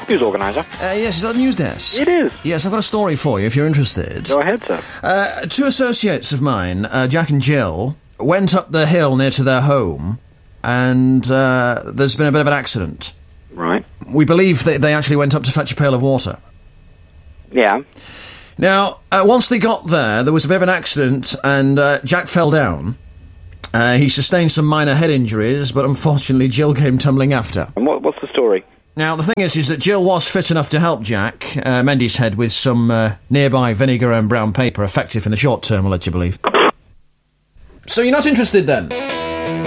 News organiser. Yes, is that the news desk? It is. Yes, I've got a story for you if you're interested. Go ahead, sir. Two associates of mine, Jack and Jill, went up the hill near to their home, and there's been a bit of an accident. Right. We believe that they actually went up to fetch a pail of water. Yeah. Now, once they got there was a bit of an accident, and Jack fell down. He sustained some minor head injuries, but unfortunately Jill came tumbling after. And what's the story? Now, the thing is that Jill was fit enough to help Jack mend his head with some nearby vinegar and brown paper, effective in the short term, I'll let you believe. So you're not interested, then?